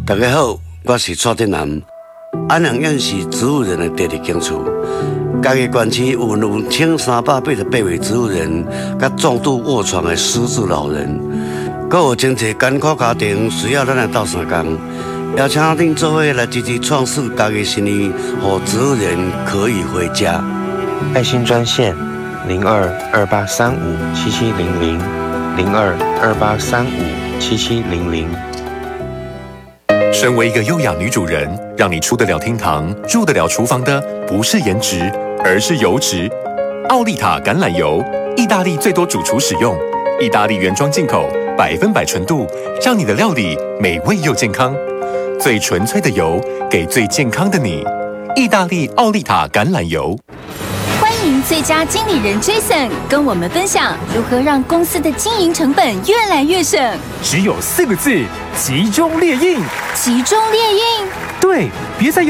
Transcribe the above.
大家好，我是蔡振南。安阳县是植物人的第二间厝，家己县区有1388位植物人，甲重度卧床的失智老人，阁有真侪艰苦家庭需要咱来斗相共。邀请恁做伙来积极创设家己生意，让植物人可以回家。 爱心专线0228357700，0228357700。 身为一个优雅女主人，让你出得了厅堂、入得了厨房的，不是颜值，而是油脂。奥利塔橄榄油，意大利最多主厨使用，意大利原装进口，100%纯度，让你的料理美味又健康。最纯粹的油，给最健康的你。意大利奥利塔橄榄油。 欢迎最佳经理人 Jason 跟我们分享如何让公司的经营成本越来越省。 只有4个字：集中列印。 集中列印。 对，别再用